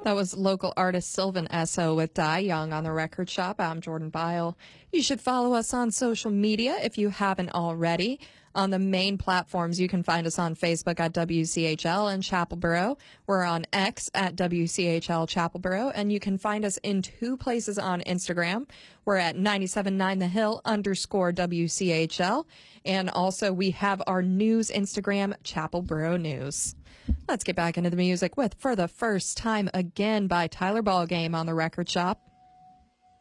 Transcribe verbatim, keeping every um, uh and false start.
That was local artist Sylvan Esso with Die Young on the Record Shop. I'm Jordan Bile. You should follow us on social media if you haven't already. On the main platforms, you can find us on Facebook at W C H L and Chapelboro. We're on X at W C H L Chapelboro, and you can find us in two places on Instagram. We're at ninety-seven point nine The Hill underscore W C H L, and also we have our news Instagram, Chapelboro News. Let's get back into the music with For the First Time Again by Tyler Ballgame on the Record Shop.